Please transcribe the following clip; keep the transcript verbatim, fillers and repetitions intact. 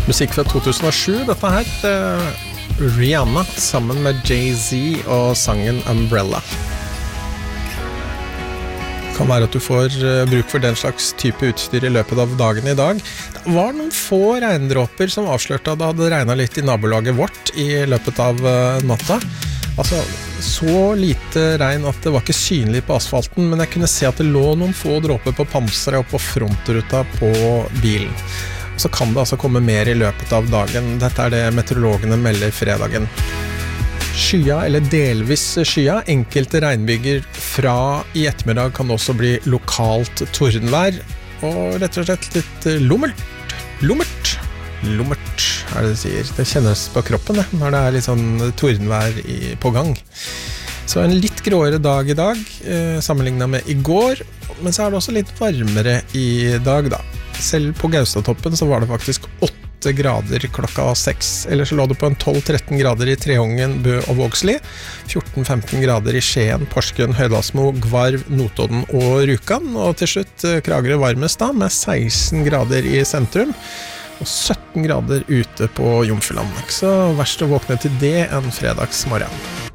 Musikk fra to tusen og sju, dette her uh, Rihanna sammen med Jay-Z og sangen Umbrella. Det kan være at du får uh, bruk for den slags type utstyr i løpet av dagen i dag. Det var noen få regndråper som avslørte at det hadde regnet litt i nabolaget vårt i løpet av uh, natta. Altså, så lite regn at det var ikke synlig på asfalten, men jeg kunne se at det lå noen få dråper på panseret og på frontruta på bilen. Så kan det altså komme mer i løpet av dagen. Dette er det meteorologene melder fredagen. Skya eller delvis skya, enkelte regnbyger fra i ettermiddag kan det også bli lokalt tordenvær, og rett og slett litt lummert, lummert, lummert er det det sier. Det kjennes på kroppen det, når det er litt sånn tordenvær i, på gang. Så en litt gråere dag i dag, eh, sammenlignet med i går, men så er det også litt varmere i dag da. Selv på Gaustatoppen så var det faktisk åtte grader klokka seks. Eller så lå det på en tolv til tretten grader i Treungen, Bø og Vågsli. fjorten til femten grader i Skien, Porsgrunn, Høydalsmo, Gvarv, Notodden og Rjukan. Og til slutt Kragerø varmest da, med seksten grader i sentrum. Og sytten grader ute på Jomfruland. Så verst å våkne til det en fredagsmorgen.